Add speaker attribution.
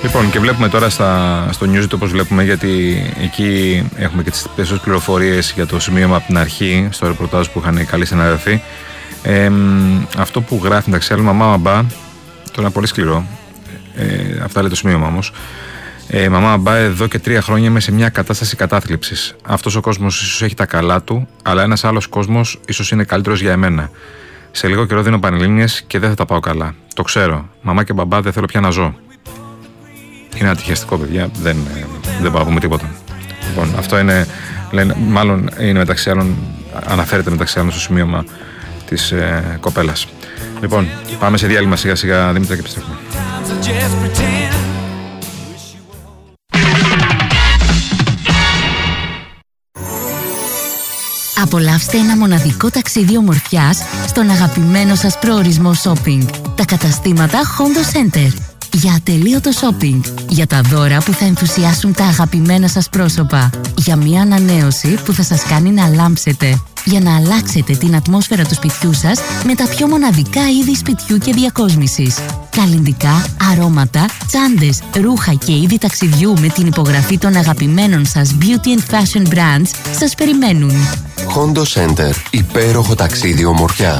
Speaker 1: Λοιπόν, και βλέπουμε τώρα στο Newsit, όπως βλέπουμε, γιατί εκεί έχουμε και τις περισσότερες πληροφορίες για το σημείωμα από την αρχή, στο ρεπορτάζ που είχαν οι καλοί συνάδελφοι. Αυτό που γράφει, εντάξει, άλλο μαμά μπα, τώρα είναι πολύ σκληρό. Αυτά λέει το σημείωμα όμως. Μαμά μπα, εδώ και 3 χρόνια είμαι σε μια κατάσταση κατάθλιψης. Αυτός ο κόσμος ίσως έχει τα καλά του, αλλά ένας άλλος κόσμος ίσως είναι καλύτερος για εμένα. Σε λίγο καιρό δίνω πανελλήνιες και δεν θα τα πάω καλά. Το ξέρω. Μαμά και μπαμπά, δεν θέλω πια να ζω. Είναι ατυχιαστικό, παιδιά. Δεν πάω να πούμε τίποτα. Λοιπόν, αυτό είναι, μάλλον είναι μεταξύ άλλων, αναφέρεται μεταξύ άλλων στο σημείωμα της κοπέλας. Λοιπόν, πάμε σε διάλειμμα σιγά σιγά, Δήμητρα, και επιστρέφουμε.
Speaker 2: Απολαύστε ένα μοναδικό ταξίδι ομορφιάς στον αγαπημένο σας προορισμό shopping. Τα καταστήματα Hondo Center. Για ατελείωτο shopping. Για τα δώρα που θα ενθουσιάσουν τα αγαπημένα σας πρόσωπα. Για μια ανανέωση που θα σας κάνει να λάμψετε. Για να αλλάξετε την ατμόσφαιρα του σπιτιού σας με τα πιο μοναδικά είδη σπιτιού και διακόσμησης. Καλλυντικά, αρώματα, τσάντες, ρούχα και είδη ταξιδιού με την υπογραφή των αγαπημένων σας beauty and fashion brands σας περιμένουν.
Speaker 3: Hondo Center. Υπέροχο ταξίδι ομορφιά.